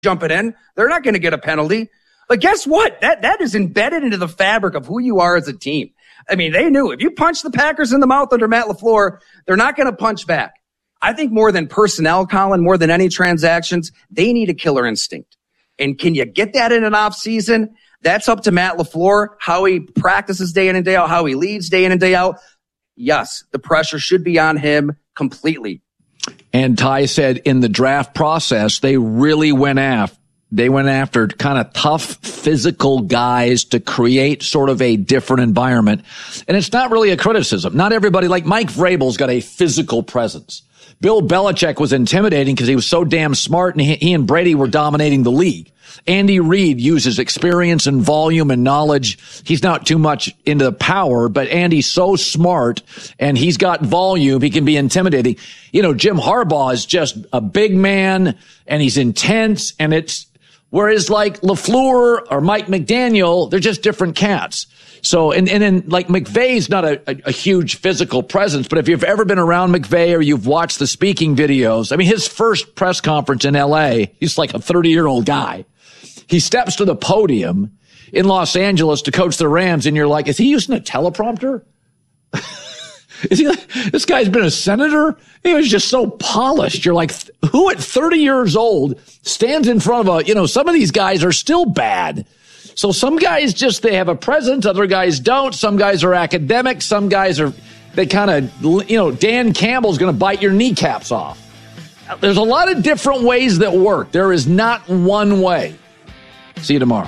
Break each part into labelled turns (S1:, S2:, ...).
S1: jumping in. They're not going to get a penalty. But guess what? That is embedded into the fabric of who you are as a team. I mean, they knew if you punch the Packers in the mouth under Matt LaFleur, they're not going to punch back. I think more than personnel, Colin, more than any transactions, they need a killer instinct. And can you get that in an off season? That's up to Matt LaFleur, how he practices day in and day out, how he leads day in and day out. Yes, the pressure should be on him completely.
S2: And Ty said in the draft process, they really went after kind of tough physical guys to create sort of a different environment. And it's not really a criticism. Not everybody, like Mike Vrabel's got a physical presence. Bill Belichick was intimidating because he was so damn smart, and he and Brady were dominating the league. Andy Reid uses experience and volume and knowledge. He's not too much into the power, but Andy's so smart and he's got volume. He can be intimidating. You know, Jim Harbaugh is just a big man and he's intense, and it's, whereas like LaFleur or Mike McDaniel, they're just different cats. So, and then like McVay's not a huge physical presence, but if you've ever been around McVay or you've watched the speaking videos, I mean, his first press conference in LA, he's like a 30-year-old guy. He steps to the podium in Los Angeles to coach the Rams, and you're like, is he using a teleprompter? Is he like, this guy's been a senator? He was just so polished. You're like, who at 30 years old stands in front of some of these guys are still bad. So some guys just, they have a presence. Other guys don't. Some guys are academic. Some guys are, they kind of, Dan Campbell's going to bite your kneecaps off. There's a lot of different ways that work. There is not one way. See you tomorrow.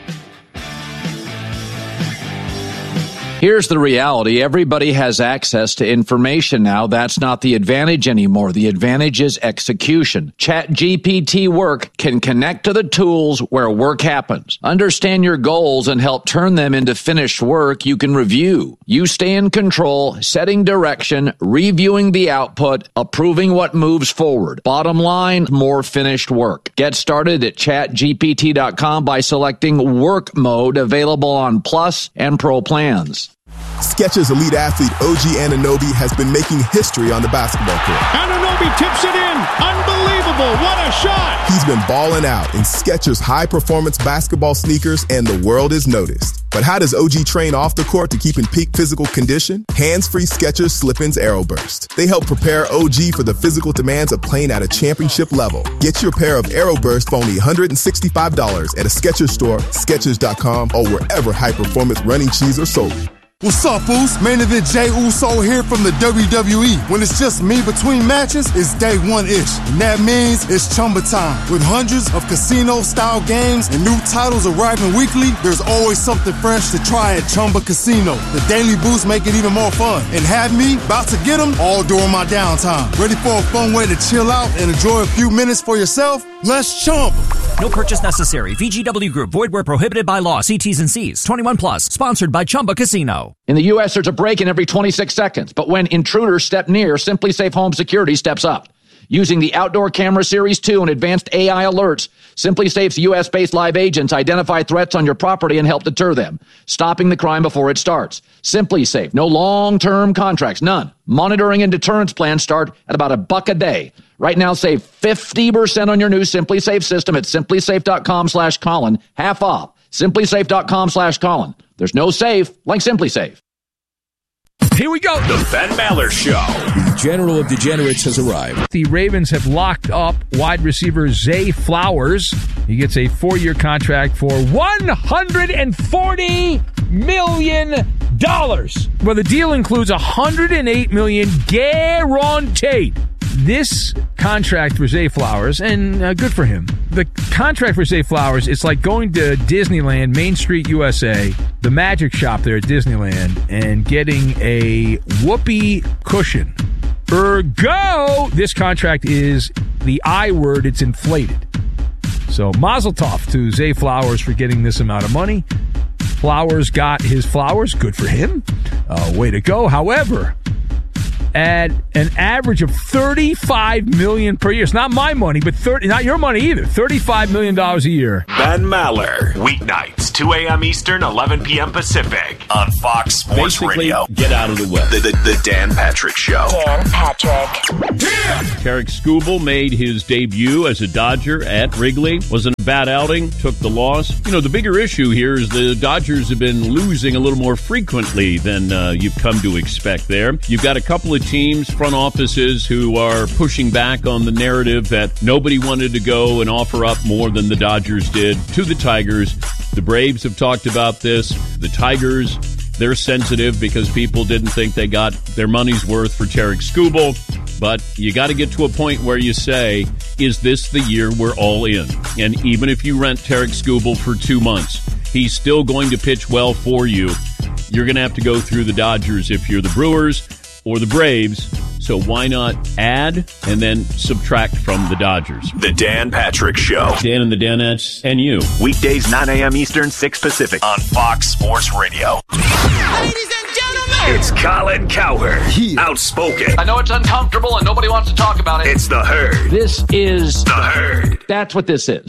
S2: Here's the reality. Everybody has access to information now. That's not the advantage anymore. The advantage is execution. ChatGPT Work can connect to the tools where work happens. Understand your goals and help turn them into finished work you can review. You stay in control, setting direction, reviewing the output, approving what moves forward. Bottom line, more finished work. Get started at chatgpt.com by selecting work mode, available on Plus and Pro plans.
S3: Skechers elite athlete OG Anunoby has been making history on the basketball court.
S4: Anunoby tips it in. Unbelievable. What a shot.
S3: He's been balling out in Skechers high-performance basketball sneakers, and the world is noticed. But how does OG train off the court to keep in peak physical condition? Hands-free Skechers Slip-ins Aeroburst. They help prepare OG for the physical demands of playing at a championship level. Get your pair of Aeroburst for only $165 at a Skechers store, Skechers.com, or wherever high-performance running shoes are sold.
S5: What's up, Boost? Main Event Jey Uso here from the WWE. When it's just me between matches, it's day one-ish. And that means it's Chumba time. With hundreds of casino-style games and new titles arriving weekly, there's always something fresh to try at Chumba Casino. The Daily Boost make it even more fun. And have me about to get them all during my downtime. Ready for a fun way to chill out and enjoy a few minutes for yourself? Let's Chumba.
S6: No purchase necessary. VGW Group. Void where prohibited by law. See T's and C's. 21 plus. Sponsored by Chumba Casino.
S2: In the U.S., there's a break-in every 26 seconds. But when intruders step near, Simply Safe Home Security steps up. Using the Outdoor Camera Series 2 and advanced AI alerts, Simply Safe's U.S.-based live agents identify threats on your property and help deter them, stopping the crime before it starts. Simply Safe. No long-term contracts. None. Monitoring and deterrence plans start at about $1 a day. Right now, save 50% on your new Simply Safe system at simplysafe.com/Colin. Half off. simplysafe.com/Colin. There's no safe like Simply Safe.
S7: Here we go.
S8: The Ben Maller Show.
S7: The General of Degenerates has arrived.
S9: The Ravens have locked up wide receiver Zay Flowers. He gets a 4-year contract for $140 million. Well, the deal includes $108 million guaranteed. This contract for Zay Flowers, and good for him. The contract for Zay Flowers, it's like going to Disneyland, Main Street, USA, the magic shop there at Disneyland, and getting a whoopee cushion. Ergo, this contract is the I word, it's inflated. So mazel tov to Zay Flowers for getting this amount of money. Flowers got his flowers, good for him. Way to go. However, at an average of $35 million per year. It's not my money, but not your money either. $35 million a year.
S8: Ben Maller, weeknights 2 a.m. Eastern, 11 p.m. Pacific on Fox Sports Radio.
S7: Get out of the way.
S8: The Dan Patrick Show.
S10: Dan Patrick.
S4: Tarik Skubal made his debut as a Dodger at Wrigley. Wasn't a bad outing, took the loss. You know, the bigger issue here is the Dodgers have been losing a little more frequently than you've come to expect there. You've got a couple of teams, front offices, who are pushing back on the narrative that nobody wanted to go and offer up more than the Dodgers did to the Tigers. The Braves have talked about this. The Tigers, they're sensitive because people didn't think they got their money's worth for Tarik Skubal. But you got to get to a point where you say, is this the year we're all in? And even if you rent Tarik Skubal for 2 months, he's still going to pitch well for you. You're going to have to go through the Dodgers if you're the Brewers or the Braves. So why not add and then subtract from the Dodgers?
S8: The Dan Patrick Show.
S4: Dan and the Danettes and you.
S8: Weekdays, 9 a.m. Eastern, 6 Pacific on Fox Sports Radio.
S11: Ladies and gentlemen,
S8: it's Colin Cowherd. Outspoken.
S2: I know it's uncomfortable and nobody wants to talk about it.
S8: It's the Herd.
S2: This is
S8: the Herd.
S2: That's what this is.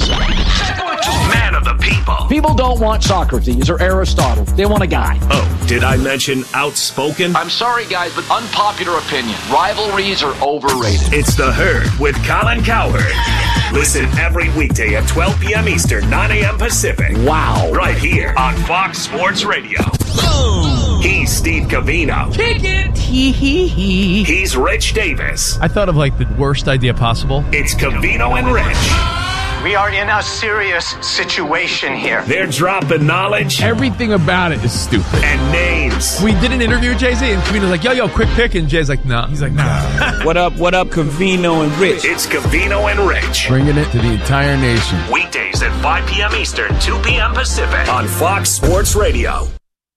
S8: Man of the people.
S2: People don't want Socrates or Aristotle. They want a guy.
S8: Oh, did I mention outspoken?
S2: I'm sorry, guys, but unpopular opinion. Rivalries are overrated.
S8: It's the Herd with Colin Cowherd. Listen every weekday at 12 p.m. Eastern, 9 a.m. Pacific.
S2: Wow.
S8: Right here on Fox Sports Radio.
S11: boom.
S8: He's Steve Covino.
S11: Kick it. Hee.
S8: He's Rich Davis.
S9: I thought of like the worst idea possible.
S8: It's Covino and Rich.
S12: We are in a serious situation here.
S8: They're dropping knowledge.
S9: Everything about it is stupid.
S8: And names.
S9: We did an interview with Jay-Z, and Covino's like, yo, quick pick. And Jay's like, nah. He's like, nah.
S7: What up, Covino and Rich?
S8: It's Covino and Rich.
S9: Bringing it to the entire nation.
S8: Weekdays at 5 p.m. Eastern, 2 p.m. Pacific on Fox Sports Radio.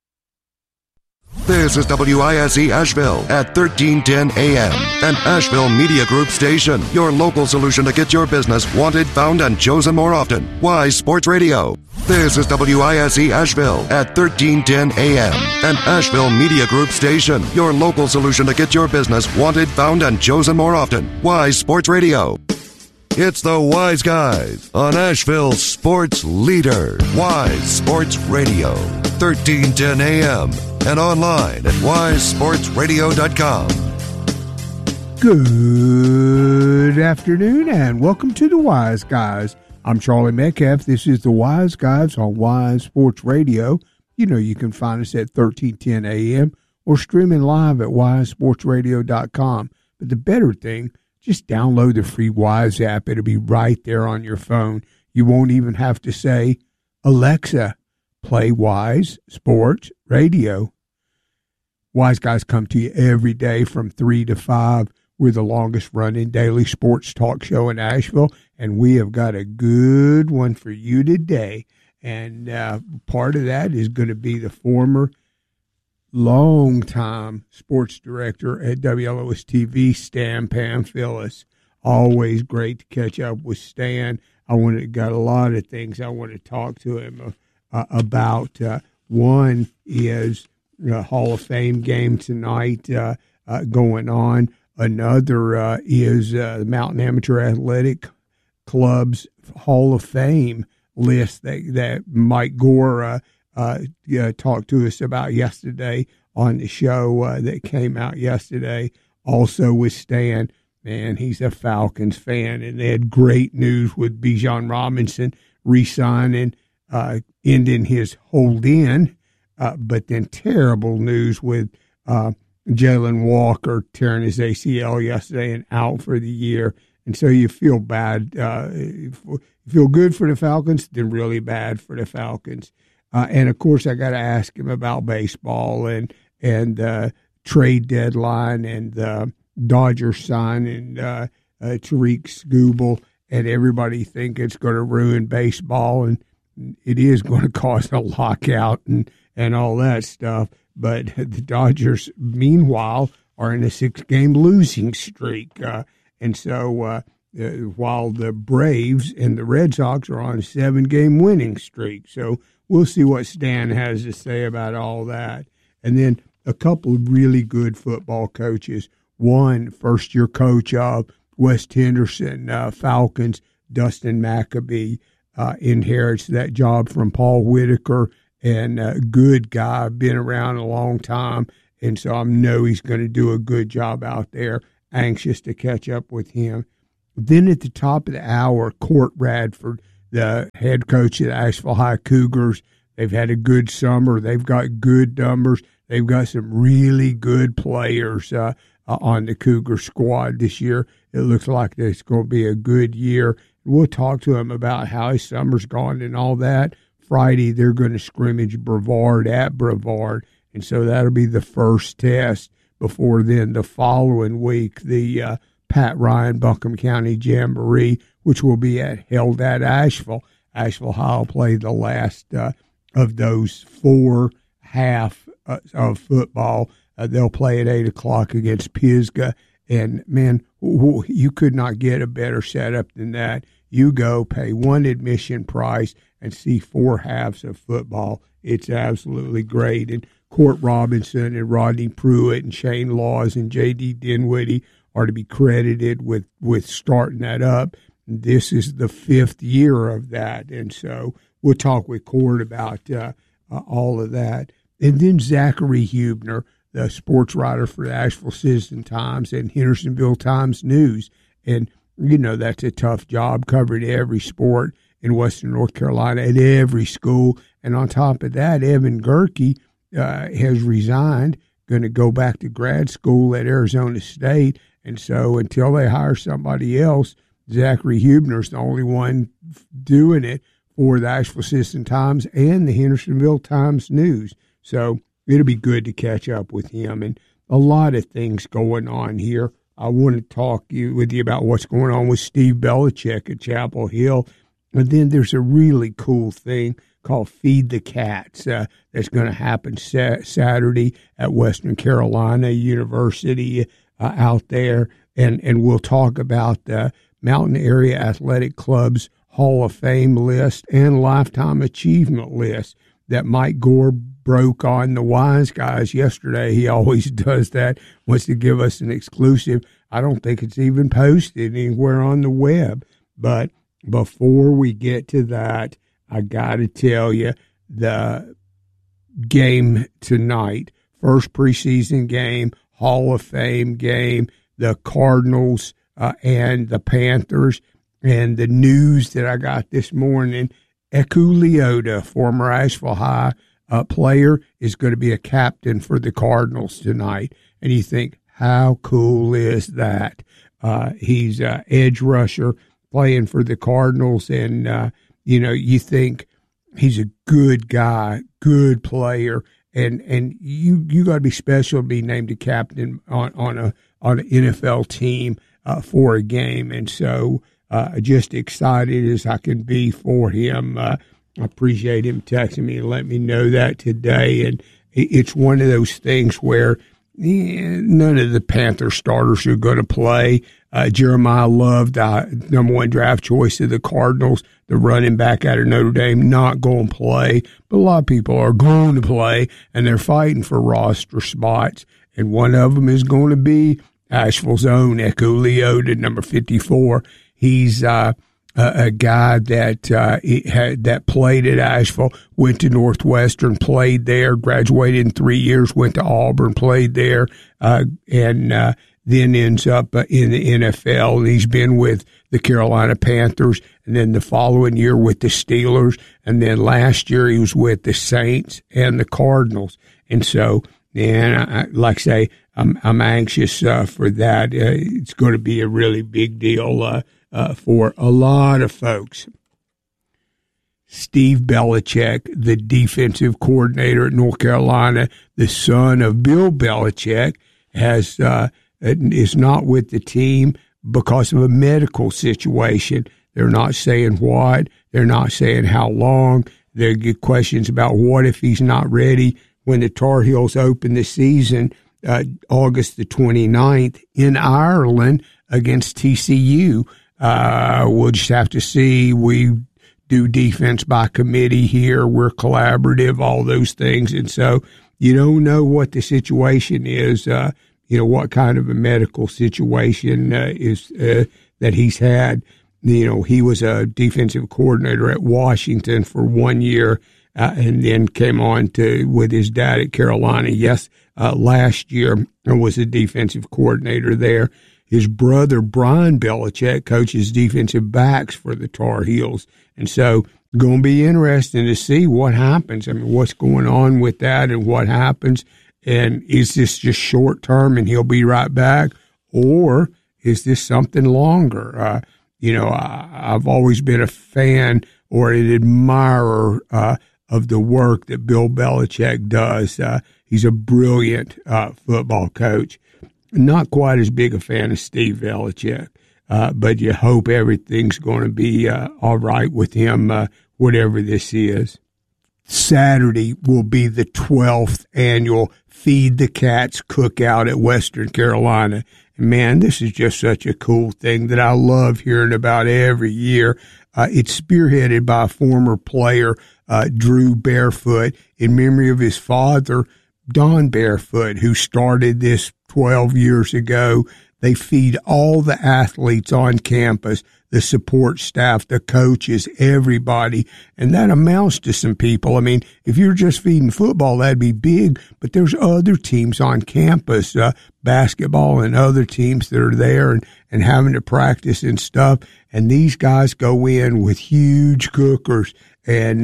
S13: This is WISE Asheville at 1310 AM, an Asheville Media Group station. Your local solution to get your business wanted, found, and chosen more often. Wise Sports Radio. This is WISE Asheville at 1310 AM, an Asheville Media Group station. Your local solution to get your business wanted, found, and chosen more often. Wise Sports Radio. It's the Wise Guys on Asheville's sports leader. Wise Sports Radio, 1310 AM. And online at wisesportsradio.com.
S14: Good afternoon and welcome to the Wise Guys. I'm Charlie Metcalf. This is the Wise Guys on Wise Sports Radio. You know you can find us at 1310 AM or streaming live at wisesportsradio.com. But the better thing, just download the free Wise app. It'll be right there on your phone. You won't even have to say, Alexa, play Wise Sports Radio. Wise Guys come to you every day from 3 to 5. We're the longest running daily sports talk show in Asheville, and we have got a good one for you today. And part of that is going to be the former longtime sports director at WLOS-TV, Stan Pamphilus. Always great to catch up with Stan. Got a lot of things I want to talk to him about. One is Hall of Fame game tonight going on. Another is the Mountain Amateur Athletic Club's Hall of Fame list that Mike Gore talked to us about yesterday on the show that came out yesterday. Also with Stan, man, he's a Falcons fan, and they had great news with Bijan Robinson re-signing, ending his hold-in, but then terrible news with Jalen Walker tearing his ACL yesterday and out for the year. And so you feel bad. You feel good for the Falcons, then really bad for the Falcons. And, of course, I got to ask him about baseball and trade deadline and the Dodgers signing Tarik Skubal, and everybody think it's going to ruin baseball, and it is going to cause a lockout and all that stuff. But the Dodgers, meanwhile, are in a 6-game losing streak. And so while the Braves and the Red Sox are on a 7-game winning streak. So we'll see what Stan has to say about all that. And then a couple of really good football coaches. One, first-year coach of West Henderson Falcons, Dustin McAbee, inherits that job from Paul Whitaker, and a good guy, been around a long time, and so I know he's going to do a good job out there. Anxious to catch up with him. Then at the top of the hour, Court Radford, the head coach of the Asheville High Cougars. They've had a good summer. They've got good numbers. They've got some really good players on the Cougar squad this year. It looks like it's going to be a good year. We'll talk to him about how his summer's gone and all that. Friday, they're going to scrimmage Brevard at Brevard, and so that'll be the first test. Before then, the following week, the Pat Ryan Buncombe County Jamboree, which will be held at Asheville. Asheville High will play the last of those 4 half of football. They'll play at 8 o'clock against Pisgah. And, man, you could not get a better setup than that. You go pay one admission price and see 4 halves of football. It's absolutely great. And Court Robinson and Rodney Pruitt and Shane Laws and J.D. Dinwiddie are to be credited with starting that up. This is the 5th year of that. And so we'll talk with Court about all of that. And then Zachary Hubner, the sports writer for the Asheville Citizen-Times and Hendersonville Times-News. And, you know, that's a tough job covering every sport in Western North Carolina at every school. And on top of that, Evan Gerke has resigned, going to go back to grad school at Arizona State. And so until they hire somebody else, Zachary Hubner's the only one doing it for the Asheville Citizen-Times and the Hendersonville Times-News. So it'll be good to catch up with him. And a lot of things going on here. I want to talk with you about what's going on with Steve Belichick at Chapel Hill. And then there's a really cool thing called Feed the Cats that's going to happen Saturday at Western Carolina University out there. And we'll talk about the Mountain Area Athletic Club's Hall of Fame list and Lifetime Achievement list that Mike Gore broke on the Wise Guys yesterday. He always does that, wants to give us an exclusive. I don't think it's even posted anywhere on the web. But before we get to that, I got to tell you, the game tonight, first preseason game, Hall of Fame game, the Cardinals and the Panthers, and the news that I got this morning, Eku Leota, former Asheville High player, is going to be a captain for the Cardinals tonight. And you think, how cool is that? He's an edge rusher playing for the Cardinals, and you think he's a good guy, good player, and you got to be special to be named a captain on an NFL team for a game. And so just excited as I can be for him. I appreciate him texting me and letting me know that today. And it's one of those things where none of the Panther starters are going to play. Jeremiah Love, the number 1 draft choice of the Cardinals, the running back out of Notre Dame, not going to play. But a lot of people are going to play, and they're fighting for roster spots. And one of them is going to be Asheville's own Eku Leota, number 54. He's a guy that played at Asheville, went to Northwestern, played there, graduated in 3 years, went to Auburn, played there, and then ends up in the NFL. And he's been with the Carolina Panthers, and then the following year with the Steelers, and then last year he was with the Saints and the Cardinals. And so, and like I say, I'm anxious for that. It's going to be a really big deal for a lot of folks. Steve Belichick, the defensive coordinator at North Carolina, the son of Bill Belichick, is not with the team because of a medical situation. They're not saying what. They're not saying how long. They get questions about what if he's not ready when the Tar Heels open the season August the 29th in Ireland against TCU. We'll just have to see. We do defense by committee here. We're collaborative, all those things. And so you don't know what the situation is, what kind of a medical situation is that he's had. he was a defensive coordinator at Washington for 1 year, and then came on with his dad at Carolina. Last year was a defensive coordinator there. His brother, Brian Belichick, coaches defensive backs for the Tar Heels. And so going to be interesting to see what happens. I mean, what's going on with that and what happens. And is this just short term and he'll be right back? Or is this something longer? I've always been a fan or an admirer of the work that Bill Belichick does. He's a brilliant football coach. Not quite as big a fan of Steve Belichick, but you hope everything's going to be all right with him, whatever this is. Saturday will be the 12th annual Feed the Cats cookout at Western Carolina. And man, this is just such a cool thing that I love hearing about every year. It's spearheaded by a former player, Drew Barefoot, in memory of his father, Don Barefoot, who started this 12 years ago. They feed all the athletes on campus, the support staff, the coaches, everybody. And that amounts to some people. I mean, if you're just feeding football, that'd be big, but there's other teams on campus, basketball and other teams that are there and having to practice and stuff. And these guys go in with huge cookers and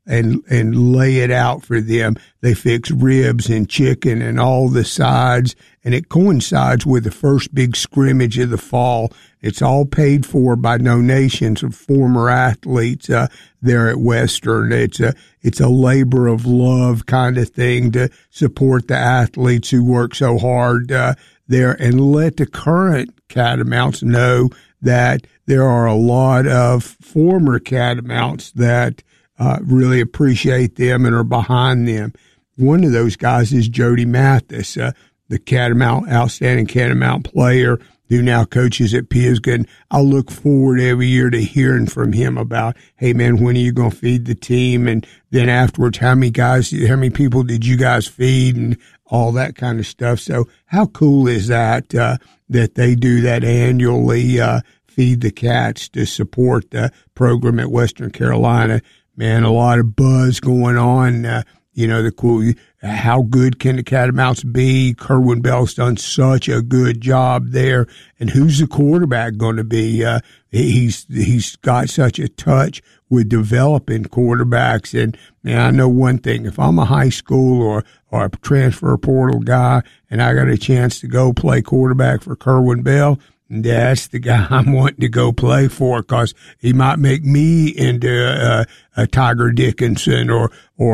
S14: lay it out for them. They fix ribs and chicken and all the sides, and it coincides with the first big scrimmage of the fall. It's all paid for by donations of former athletes there at Western. It's a labor of love kind of thing to support the athletes who work so hard there, and let the current Catamounts know that there are a lot of former Catamounts that really appreciate them and are behind them. One of those guys is Jody Mathis, the outstanding Catamount player who now coaches at Pisgah. I look forward every year to hearing from him about, hey man, when are you going to feed the team? And then afterwards, how many people did you guys feed and all that kind of stuff. So how cool is that, that they do that annually, Feed the Cats to support the program at Western Carolina? Man, a lot of buzz going on. The cool, how good can the Catamounts be? Kerwin Bell's done such a good job there. And who's the quarterback going to be? He's got such a touch with developing quarterbacks. And man, I know one thing, if I'm a high school or a transfer portal guy and I got a chance to go play quarterback for Kerwin Bell, that's the guy I'm wanting to go play for, because he might make me into a Tiger Dickinson or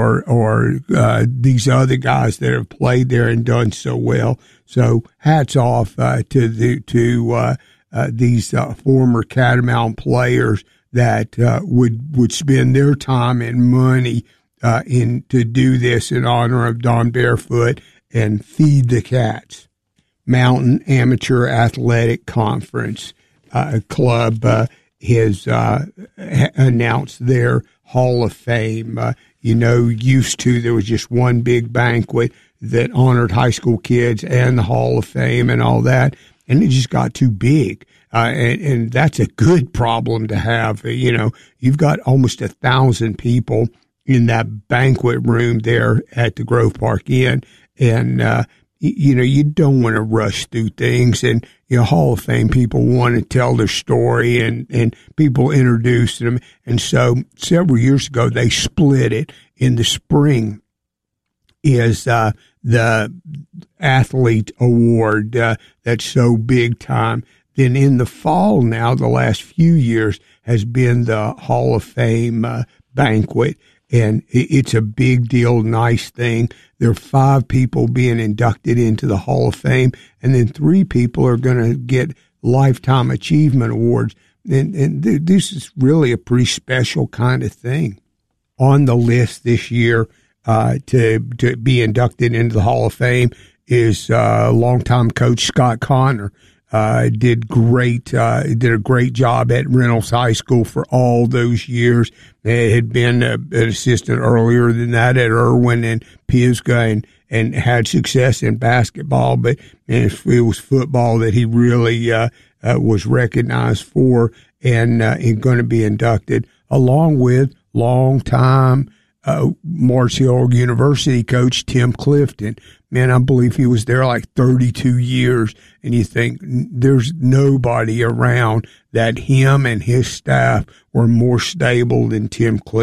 S14: these other guys that have played there and done so well. So hats off to these former Catamount players that would spend their time and money to do this in honor of Don Barefoot and Feed the Cats. Mountain Amateur Athletic Conference Club has announced their Hall of Fame. Used to, there was just one big banquet that honored high school kids and the Hall of Fame and all that, and it just got too big. And that's a good problem to have. You've got almost 1,000 people in that banquet room there at the Grove Park Inn, and you don't want to rush through things, and Hall of Fame people want to tell their story, and people introduce them. And so several years ago, they split it. In the spring is the athlete award that's so big time. Then in the fall now, the last few years, has been the Hall of Fame banquet. And it's a big deal, nice thing. There are 5 people being inducted into the Hall of Fame, and then 3 people are going to get Lifetime Achievement Awards. And this is really a pretty special kind of thing. On the list this year to be inducted into the Hall of Fame is longtime coach Scott Connor. Did a great job at Reynolds High School for all those years. Had been an assistant earlier than that at Irwin and Pisgah, and had success in basketball, but it was football that he really was recognized for. and going to be inducted, along with longtime Mars Hill University coach Tim Clifton. Man, I believe he was there like 32 years, and you think there's nobody around that him and his staff were more stable than Tim Clifton.